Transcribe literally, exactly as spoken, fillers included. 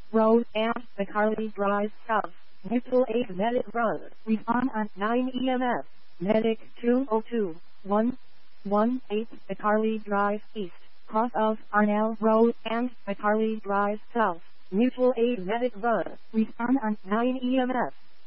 Road and McCarley Drive South. Mutual Aid Medic Run. Respond at nine E M S. Medic two oh two, one one eight McCarley Drive East. Cross of Arnell Road and McCarley Drive South. Mutual Aid Medic Run. Respond at nine E M S.